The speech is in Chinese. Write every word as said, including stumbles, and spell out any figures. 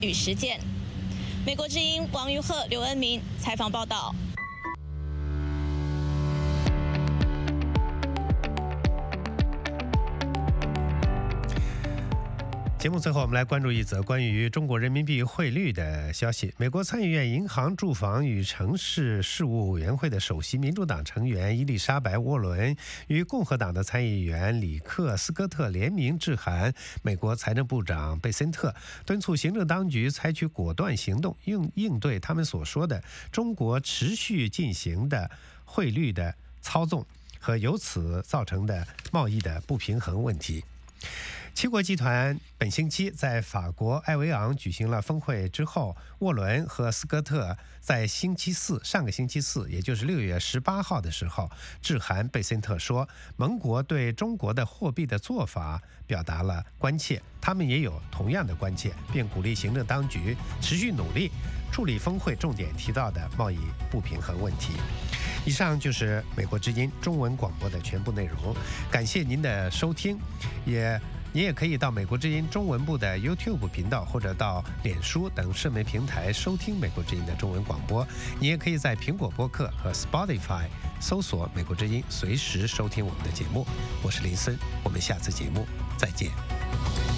与实践。美国之音王于鹤、刘恩明采访报道。 节目最后，我们来关注一则关于中国人民币汇率的消息。美国参议院银行、住房与城市事务委员会的首席民主党成员伊丽莎白·沃伦与共和党的参议员里克·斯科特联名致函美国财政部长贝森特，敦促行政当局采取果断行动，应应对他们所说的中国持续进行的汇率的操纵和由此造成的贸易的不平衡问题。七国集团本星期在法国埃维昂举行了峰会之后，沃伦和斯科特在星期四上个星期四也就是六月十八号的时候致函贝森特说，盟国对中国的货币的做法表达了关切，他们也有同样的关切，并鼓励行政当局持续努力处理峰会重点提到的贸易不平衡问题。以上就是美国之音中文广播的全部内容，感谢您的收听，也您也可以到美国之音中文部的 YouTube 频道或者到脸书等社媒平台收听美国之音的中文广播。你也可以在苹果播客和 Spotify 搜索美国之音，随时收听我们的节目。我是林森，我们下次节目再见。